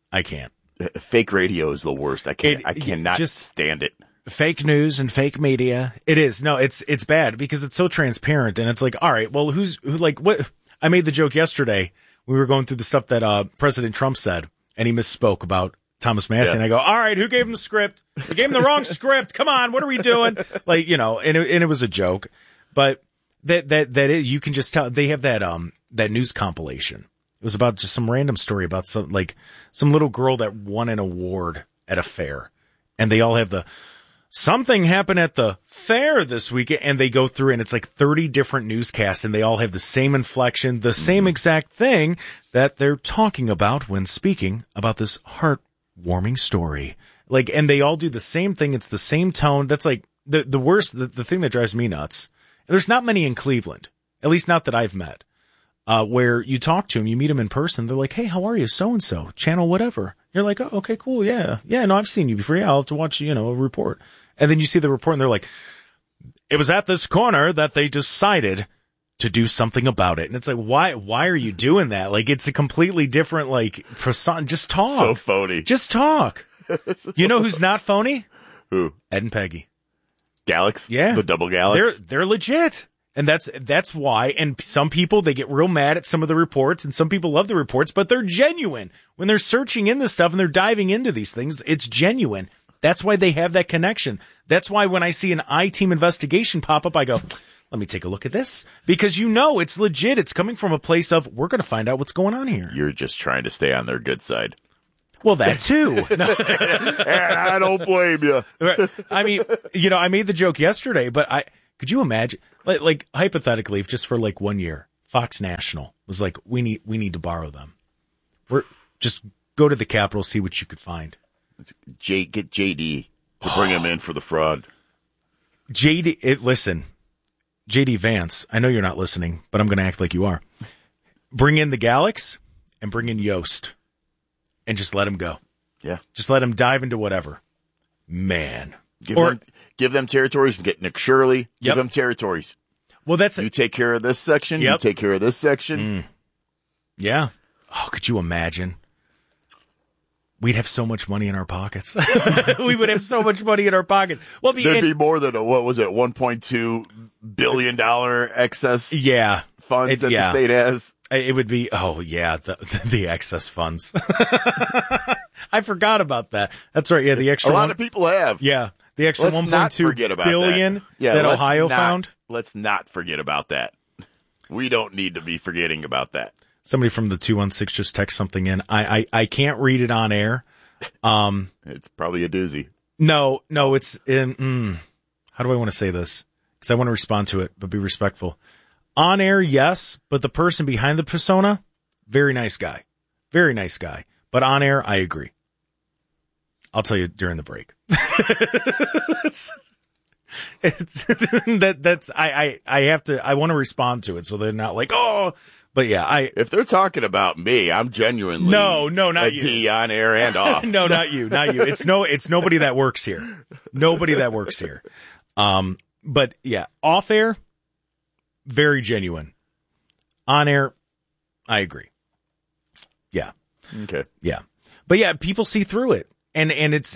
Fake radio is the worst. I cannot stand it. Fake news and fake media. It is. No, it's bad because it's so transparent, and it's like, all right, well, who what? I made the joke yesterday. We were going through the stuff that President Trump said, and he misspoke about Thomas Massey. And I go, all right, who gave him the script? They gave him the wrong script. Come on, what are we doing? Like, and it was a joke, but you can just tell they have that news compilation. It was about just some random story about some little girl that won an award at a fair, and they all have something happened at the fair this weekend, and they go through, and it's like 30 different newscasts, and they all have the same inflection, the same exact thing that they're talking about when speaking about this heartwarming story. Like, and they all do the same thing. It's the same tone. That's like the worst, the thing that drives me nuts. And there's not many in Cleveland, at least not that I've met. Where you talk to them, you meet them in person. They're like, hey, how are you? So-and-so, channel whatever. You're like, oh, okay, cool. Yeah. Yeah. No, I've seen you before. Yeah. I'll have to watch, a report. And then you see the report and they're like, it was at this corner that they decided to do something about it. And it's like, why are you doing that? Like, it's a completely different, like, persona. Just talk. So phony. Just talk. You know who's not phony? Who? Ed and Peggy. Galax? Yeah. The double Galax? They're legit. And that's why. And some people, they get real mad at some of the reports, and some people love the reports, but they're genuine. When they're searching in this stuff and they're diving into these things, it's genuine. That's why they have that connection. That's why when I see an I-Team investigation pop up, I go, let me take a look at this. Because you know it's legit. It's coming from a place of, we're going to find out what's going on here. You're just trying to stay on their good side. Well, that too. And I don't blame you. I mean, you know, I made the joke yesterday, but could you imagine, like hypothetically, if just for like 1 year, Fox National was like, we need to borrow them. Just go to the Capitol, see what you could find. Get JD to bring him in for the fraud. Listen, JD Vance, I know you're not listening, but I'm going to act like you are. Bring in the Galax and bring in Yost and just let him go. Yeah. Just let him dive into whatever. Man. Give them territories and get Nick Shirley. Give them territories. Well, you take care of this section. Yep. You take care of this section. Yeah. Oh, could you imagine? We'd have so much money in our pockets. We would have so much money in our pockets. Well, there'd be more than $1.2 billion excess funds that the state has. It would be, the excess funds. I forgot about that. That's right. Yeah, the extra. A lot of people have. Yeah, the extra 1.2 billion that Ohio found. Let's not forget about that. We don't need to be forgetting about that. Somebody from the 216 just text something in. I can't read it on air. It's probably a doozy. No, it's in. How do I want to say this? Because I want to respond to it, but be respectful. On air, yes, but the person behind the persona, very nice guy. Very nice guy. But on air, I agree. I'll tell you during the break. I want to respond to it so they're not like, oh, but yeah, if they're talking about me, I'm genuinely no, not you. D on air and off. No, not you. It's nobody that works here. Nobody that works here. But yeah, off air, very genuine. On air, I agree. Yeah. Okay. Yeah. But yeah, people see through it. And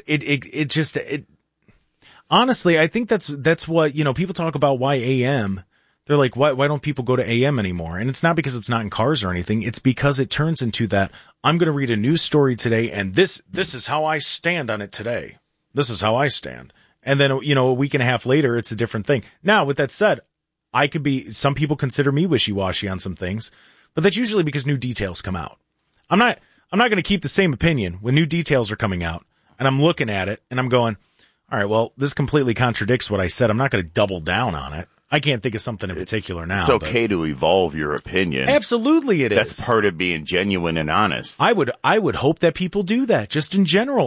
honestly, I think that's what, you know, people talk about why AM. They're like, why don't people go to AM anymore? And it's not because it's not in cars or anything. It's because it turns into that, I'm going to read a news story today, and this is how I stand on it today. This is how I stand. And then, you know, a week and a half later, it's a different thing. Now, with that said, some people consider me wishy-washy on some things, but that's usually because new details come out. I'm not going to keep the same opinion when new details are coming out, and I'm looking at it, and I'm going, all right, well, this completely contradicts what I said. I'm not going to double down on it. I can't think of something in particular now. It's okay to evolve your opinion. Absolutely it is. That's part of being genuine and honest. I would hope that people do that, just in general.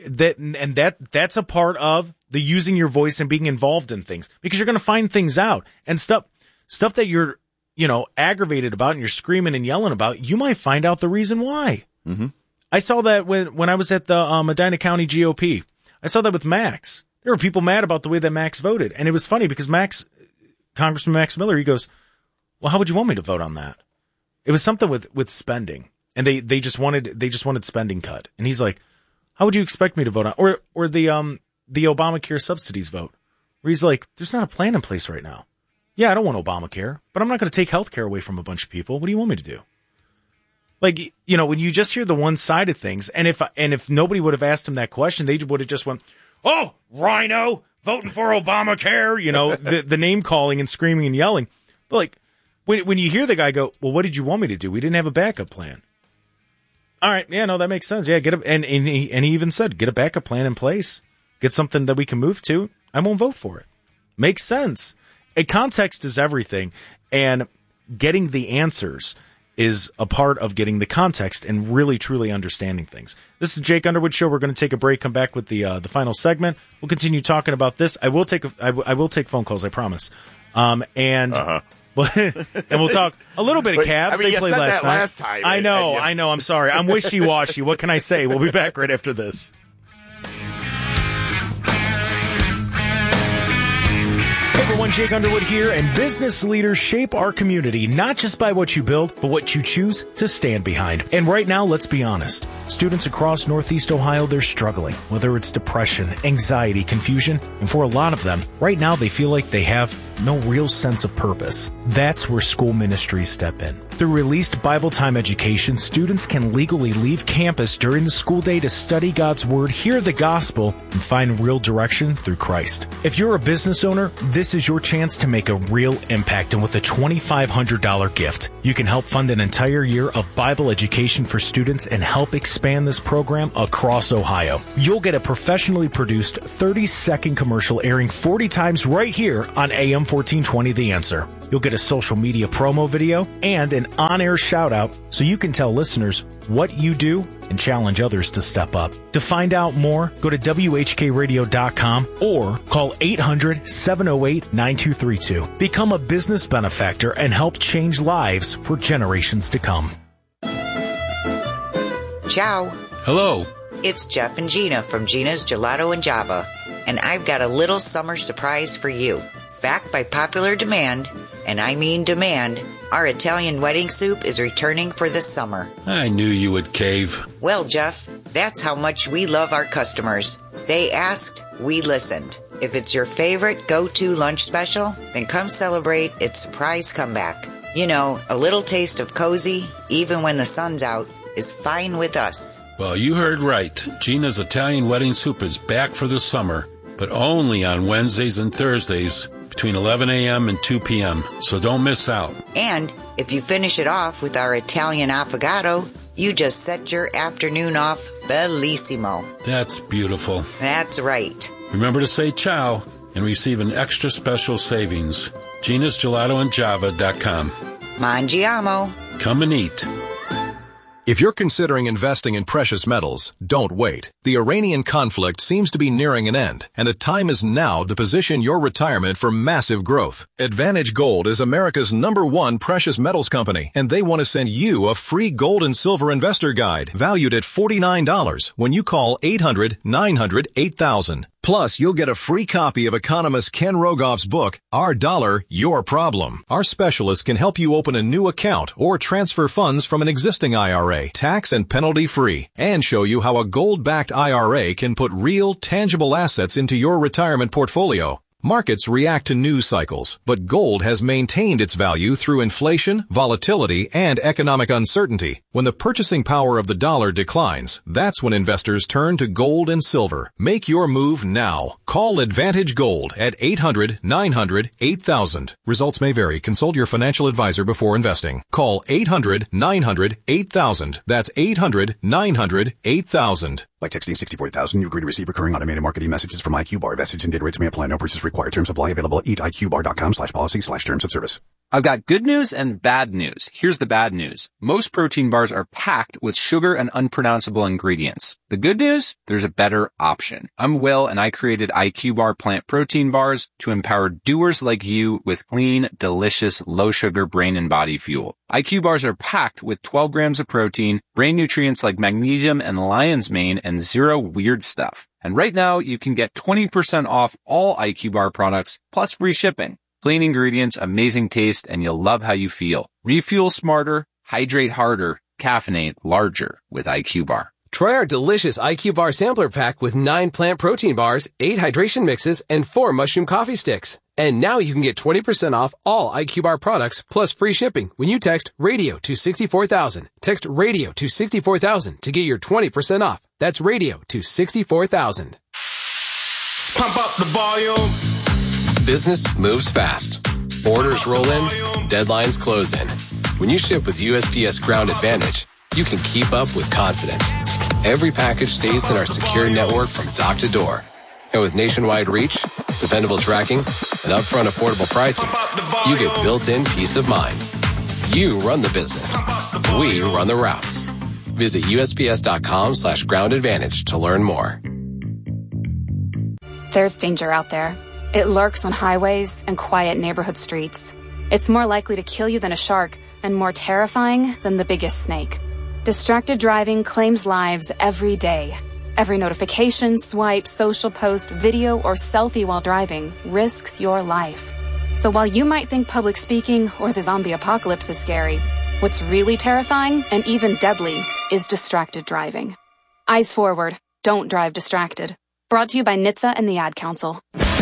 That's a part of the using your voice and being involved in things, because you're going to find things out and stuff that you're, you know, aggravated about and you're screaming and yelling about. You might find out the reason why. Mm-hmm. I saw that when I was at the Medina County GOP. I saw that with Max. There were people mad about the way that Max voted, and it was funny because Congressman Max Miller, he goes, well, how would you want me to vote on that? It was something with spending, and they just wanted spending cut. And he's like, how would you expect me to vote on, or the Obamacare subsidies vote, where he's like, there's not a plan in place right now. Yeah, I don't want Obamacare, but I'm not going to take health care away from a bunch of people. What do you want me to do? Like, you know, when you just hear the one side of things, and if nobody would have asked him that question, they would have just went, oh, Rhino, voting for Obamacare, you know, the name calling and screaming and yelling. But like, when you hear the guy go, well, what did you want me to do? We didn't have a backup plan. All right. Yeah, no, that makes sense. Yeah. And he even said, get a backup plan in place. Get something that we can move to. I won't vote for it. Makes sense. A context is everything. And getting the answers is a part of getting the context and really, truly understanding things. This is Jake Underwood Show. We're going to take a break, come back with the final segment. We'll continue talking about this. I will take phone calls, I promise. And we'll talk a little bit of Cavs. I mean, they played last time. I know. I'm sorry. I'm wishy-washy. What can I say? We'll be back right after this. everyone, Jake Underwood here, and business leaders shape our community not just by what you build, but what you choose to stand behind. And right now, let's be honest. Students across Northeast Ohio, they're struggling, whether it's depression, anxiety, confusion, and for a lot of them, right now they feel like they have no real sense of purpose. That's where school ministries step in. Through Released Bible Time Education, students can legally leave campus during the school day to study God's Word, hear the gospel, and find real direction through Christ. If you're a business owner, this is your chance to make a real impact, and with a $2,500 gift, you can help fund an entire year of Bible education for students and help expand this program across Ohio. You'll get a professionally produced 30-second commercial airing 40 times right here on AM 1420 The Answer. You'll get a social media promo video and an on-air shout-out so you can tell listeners what you do and challenge others to step up. To find out more, go to WHKRadio.com or call 800-708-9232. Become a business benefactor and help change lives for generations to come. Ciao. Hello. It's Jeff and Gina from Gina's Gelato and Java, and I've got a little summer surprise for you. Backed by popular demand, and I mean demand, our Italian wedding soup is returning for the summer. I knew you would cave. Well, Jeff, that's how much we love our customers. They asked, we listened. If it's your favorite go-to lunch special, then come celebrate its surprise comeback. You know, a little taste of cozy, even when the sun's out, is fine with us. Well, you heard right. Gina's Italian wedding soup is back for the summer, but only on Wednesdays and Thursdays between 11 a.m. and 2 p.m., so don't miss out. And if you finish it off with our Italian affogato, you just set your afternoon off bellissimo. That's beautiful. That's right. Remember to say ciao and receive an extra special savings. GinasGelatoandJava.com. Mangiamo. Come and eat. If you're considering investing in precious metals, don't wait. The Iranian conflict seems to be nearing an end, and the time is now to position your retirement for massive growth. Advantage Gold is America's #1 precious metals company, and they want to send you a free gold and silver investor guide valued at $49 when you call 800-900-8000. Plus, you'll get a free copy of economist Ken Rogoff's book, Our Dollar, Your Problem. Our specialists can help you open a new account or transfer funds from an existing IRA, tax and penalty free, and show you how a gold-backed IRA can put real, tangible assets into your retirement portfolio. Markets react to news cycles, but gold has maintained its value through inflation, volatility, and economic uncertainty. When the purchasing power of the dollar declines, that's when investors turn to gold and silver. Make your move now. Call Advantage Gold at 800-900-8000. Results may vary. Consult your financial advisor before investing. Call 800-900-8000. That's 800-900-8000. By texting 64,000, you agree to receive recurring automated marketing messages from IQ Bar. Message and data rates may apply. No purchase required. Terms apply. Available at eatiqbar.com/policy/terms of service. I've got good news and bad news. Here's the bad news. Most protein bars are packed with sugar and unpronounceable ingredients. The good news? There's a better option. I'm Will, and I created IQ Bar plant protein bars to empower doers like you with clean, delicious, low-sugar brain and body fuel. IQ Bars are packed with 12 grams of protein, brain nutrients like magnesium and lion's mane, and zero weird stuff. And right now, you can get 20% off all IQ Bar products, plus free shipping. Clean ingredients, amazing taste, and you'll love how you feel. Refuel smarter, hydrate harder, caffeinate larger with IQ Bar. Try our delicious IQ Bar sampler pack with 9 plant protein bars, 8 hydration mixes, and 4 mushroom coffee sticks. And now you can get 20% off all IQ Bar products plus free shipping when you text radio to 64,000. Text radio to 64,000 to get your 20% off. That's radio to 64,000. Pump up the volume. Business moves fast. Orders roll in, deadlines close in. When you ship with USPS Ground Advantage, you can keep up with confidence. Every package stays in our secure network from dock to door. And with nationwide reach, dependable tracking, and upfront affordable pricing, you get built-in peace of mind. You run the business. We run the routes. Visit USPS.com/Ground Advantage to learn more. There's danger out there. It lurks on highways and quiet neighborhood streets. It's more likely to kill you than a shark, and more terrifying than the biggest snake. Distracted driving claims lives every day. Every notification, swipe, social post, video, or selfie while driving risks your life. So while you might think public speaking or the zombie apocalypse is scary, what's really terrifying and even deadly is distracted driving. Eyes forward. Don't drive distracted. Brought to you by NHTSA and the Ad Council.